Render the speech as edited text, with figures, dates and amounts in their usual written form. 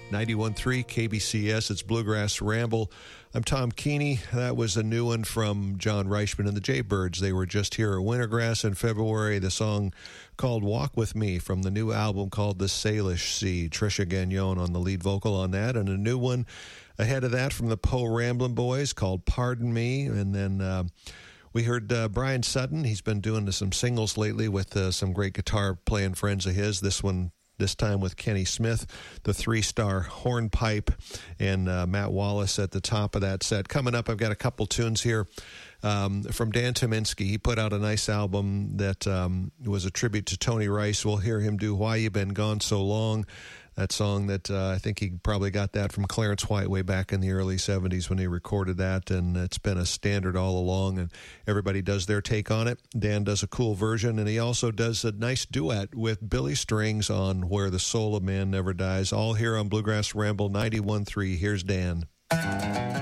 91.3 KBCS, it's Bluegrass Ramble. I'm Tom Keeney. That was a new one from John Reichman and the Jaybirds. They were just here at Wintergrass in February. The song called Walk With Me from the new album called The Salish Sea. Trisha Gagnon on the lead vocal on that. And a new one ahead of that from the Poe Ramblin' Boys called Pardon Me. And then we heard Brian Sutton. He's been doing some singles lately with some great guitar playing friends of his. This time with Kenny Smith, the 3-star hornpipe, and Matt Wallace at the top of that set. Coming up, I've got a couple tunes here from Dan Tyminski. He put out a nice album that was a tribute to Tony Rice. We'll hear him do Why You Been Gone So Long, that song that I think he probably got that from Clarence White way back in the early 70s when he recorded that, and it's been a standard all along, and everybody does their take on it. Dan does a cool version, and he also does a nice duet with Billy Strings on Where the Soul of Man Never Dies, all here on Bluegrass Ramble 91.3. Here's Dan.